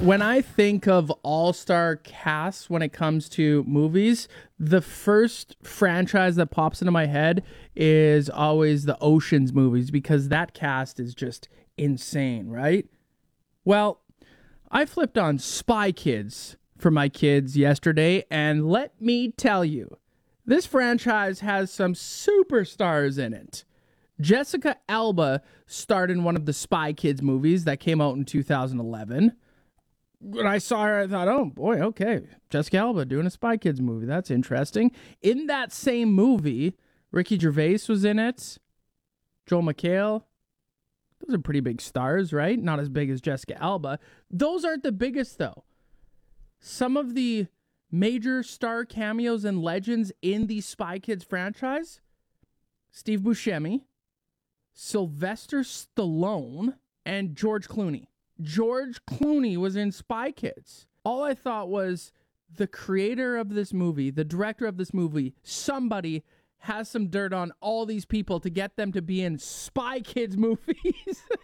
When I think of all-star casts when it comes to movies, the first franchise that pops into my head is always the Ocean's movies because that cast is just insane, right? Well, I flipped on Spy Kids for my kids yesterday, and let me tell you, this franchise has some superstars in it. Jessica Alba starred in one of the Spy Kids movies that came out in 2011. When I saw her, I thought, oh boy, okay, Jessica Alba doing a Spy Kids movie. That's interesting. In that same movie, Ricky Gervais was in it. Joel McHale. Those are pretty big stars, right? Not as big as Jessica Alba. Those aren't the biggest, though. Some of the major star cameos and legends in the Spy Kids franchise: Steve Buscemi, Sylvester Stallone, and George Clooney. George Clooney was in Spy Kids. All I thought was the creator of this movie, the director of this movie, somebody has some dirt on all these people to get them to be in Spy Kids movies.